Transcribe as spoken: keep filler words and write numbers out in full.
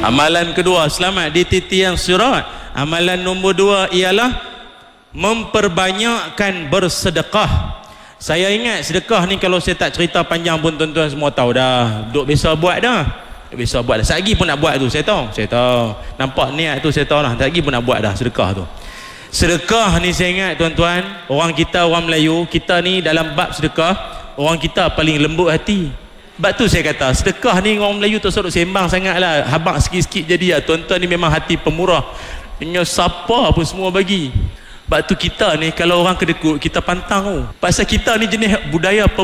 Amalan kedua, selamat di titian sirat. Amalan nombor dua ialah memperbanyakkan bersedekah. Saya ingat sedekah ni kalau saya tak cerita panjang pun tuan-tuan semua tahu dah. Duk biasa buat dah. Duk biasa buat dah. Satgi pun nak buat tu, saya tahu. Saya tahu. Nampak niat tu saya tahu lah. Satgi pun nak buat dah sedekah tu. Sedekah ni saya ingat tuan-tuan, orang kita, orang Melayu, kita ni dalam bab sedekah, orang kita paling lembut hati. Sebab tu saya kata, sedekah ni orang Melayu tu selalu sembang sangat lah. Habang sikit-sikit jadi lah. Tuan-tuan ni memang hati pemurah. Punya siapa pun semua bagi. Sebab tu kita ni kalau orang kedekut, kita pantang tu. Pasal kita ni jenis budaya